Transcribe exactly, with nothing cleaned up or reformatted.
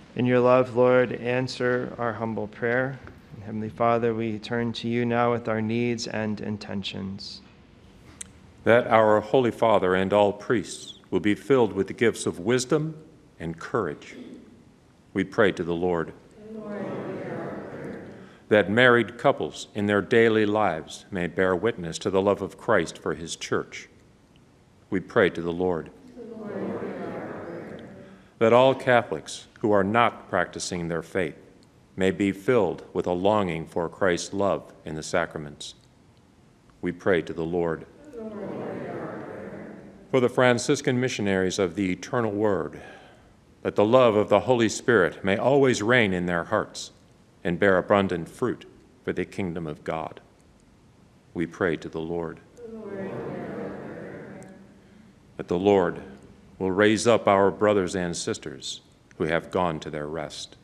In your love, Lord, answer our humble prayer. And Heavenly Father, we turn to you now with our needs and intentions. That our Holy Father and all priests will be filled with the gifts of wisdom and courage. We pray to the Lord. Lord, that married couples in their daily lives may bear witness to the love of Christ for his church. We pray to the Lord. Lord, that all Catholics who are not practicing their faith may be filled with a longing for Christ's love in the sacraments. We pray to the Lord. Lord, for the Franciscan missionaries of the eternal Word, that the love of the Holy Spirit may always reign in their hearts and bear abundant fruit for the kingdom of God. We pray to the Lord. Lord, that the Lord will raise up our brothers and sisters who have gone to their rest.